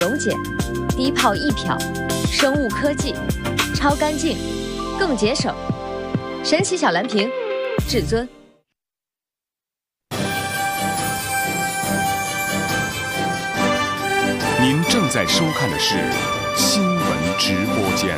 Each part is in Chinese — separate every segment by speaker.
Speaker 1: 柔碱、低泡易漂、生物科技，超干净，更节省。神奇小蓝瓶，至尊。
Speaker 2: 您正在收看的是新闻直播间。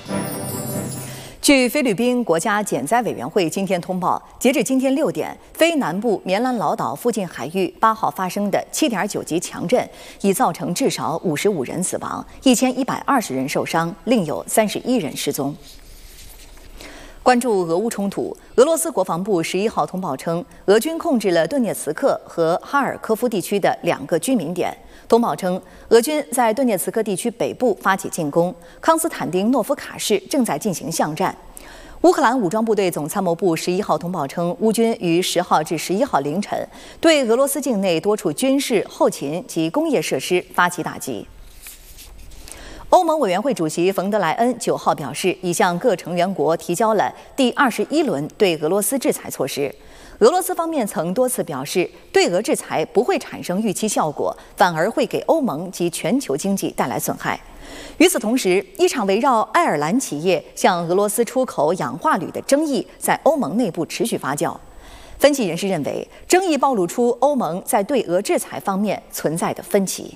Speaker 3: 据菲律宾国家减灾委员会今天通报，截至今天6点，菲南部棉兰老岛附近海域8号发生的7.9级强震，已造成至少55人死亡，1120人受伤，另有31人失踪。关注俄乌冲突，俄罗斯国防部11号通报称，俄军控制了顿涅茨克和哈尔科夫地区的2个居民点。通报称，俄军在顿涅茨克地区北部发起进攻，康斯坦丁诺夫卡市正在进行巷战。乌克兰武装部队总参谋部11号通报称，乌军于10号至11号凌晨对俄罗斯境内多处军事、后勤及工业设施发起打击。欧盟委员会主席冯德莱恩9号表示，已向各成员国提交了第21轮对俄罗斯制裁措施。俄罗斯方面曾多次表示，对俄制裁不会产生预期效果，反而会给欧盟及全球经济带来损害。与此同时，一场围绕爱尔兰企业向俄罗斯出口氧化铝的争议在欧盟内部持续发酵。分析人士认为，争议暴露出欧盟在对俄制裁方面存在的分歧。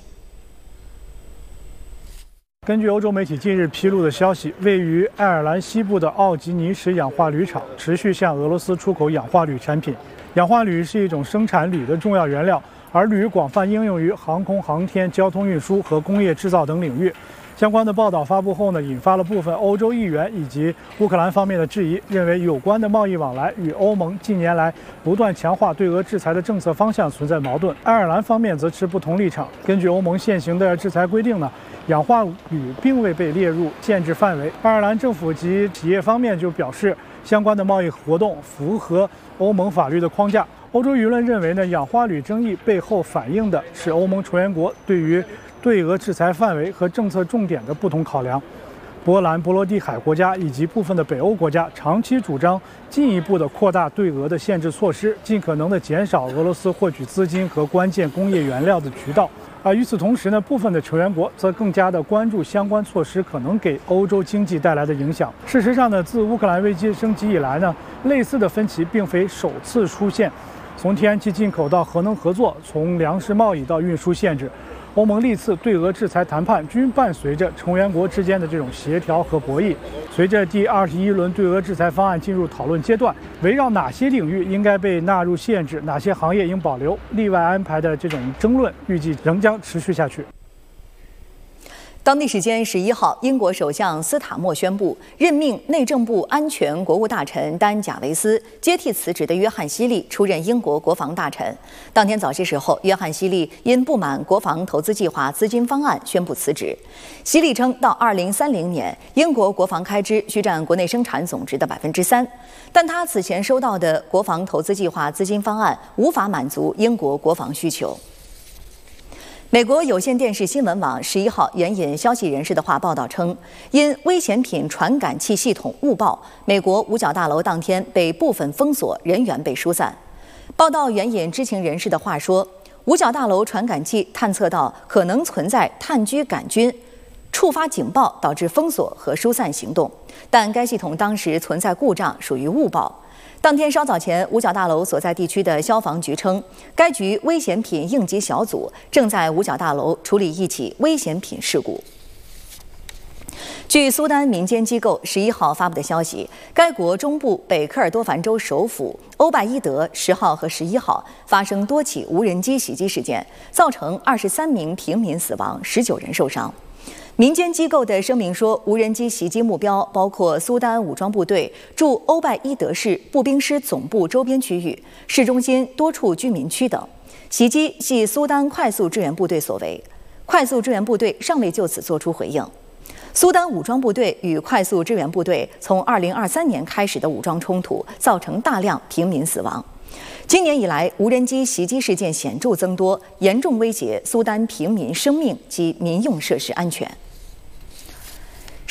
Speaker 4: 根据欧洲媒体近日披露的消息，位于爱尔兰西部的奥吉尼什氧化铝厂持续向俄罗斯出口氧化铝产品。氧化铝是一种生产铝的重要原料，而铝广泛应用于航空航天、交通运输和工业制造等领域。相关的报道发布后呢，引发了部分欧洲议员以及乌克兰方面的质疑，认为有关的贸易往来与欧盟近年来不断强化对俄制裁的政策方向存在矛盾。爱尔兰方面则持不同立场。根据欧盟现行的制裁规定呢，氧化铝并未被列入限制范围。爱尔兰政府及企业方面就表示，相关的贸易活动符合欧盟法律的框架。欧洲舆论认为呢，氧化铝争议背后反映的是欧盟成员国对于对俄制裁范围和政策重点的不同考量。波兰、波罗的海国家以及部分的北欧国家长期主张进一步的扩大对俄的限制措施，尽可能的减少俄罗斯获取资金和关键工业原料的渠道。与此同时呢，部分的成员国则更加的关注相关措施可能给欧洲经济带来的影响。事实上呢，自乌克兰危机升级以来呢，类似的分歧并非首次出现。从天然气进口到核能合作，从粮食贸易到运输限制，欧盟历次对俄制裁谈判均伴随着成员国之间的这种协调和博弈。随着第21轮对俄制裁方案进入讨论阶段，围绕哪些领域应该被纳入限制，哪些行业应保留、例外安排的这种争论，预计仍将持续下去。
Speaker 3: 当地时间11号，英国首相斯塔默宣布任命内政部安全国务大臣丹·贾维斯接替辞职的约翰·希利出任英国国防大臣。当天早些时候，约翰·希利因不满国防投资计划资金方案宣布辞职。希利称，到2030年，英国国防开支需占国内生产总值的3%，但他此前收到的国防投资计划资金方案无法满足英国国防需求。美国有线电视新闻网11号援引消息人士的话报道称，因危险品传感器系统误报，美国五角大楼当天被部分封锁，人员被疏散。报道援引知情人士的话说，五角大楼传感器探测到可能存在炭疽杆菌，触发警报导致封锁和疏散行动，但该系统当时存在故障，属于误报。当天稍早前，五角大楼所在地区的消防局称，该局危险品应急小组正在五角大楼处理一起危险品事故。据苏丹民间机构11号发布的消息，该国中部北科尔多凡州首府欧拜伊德10号和11号发生多起无人机袭击事件，造成23名平民死亡，19人受伤。民间机构的声明说，无人机袭击目标包括苏丹武装部队驻欧拜伊德市步兵师总部周边区域、市中心多处居民区等。袭击系苏丹快速支援部队所为，快速支援部队尚未就此作出回应。苏丹武装部队与快速支援部队从2023年开始的武装冲突，造成大量平民死亡。今年以来，无人机袭击事件显著增多，严重威胁苏丹平民生命及民用设施安全。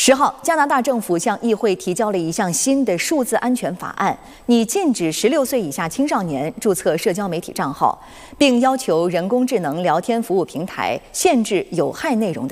Speaker 3: 10号，加拿大政府向议会提交了一项新的数字安全法案，拟禁止16岁以下青少年注册社交媒体账号，并要求人工智能聊天服务平台限制有害内容的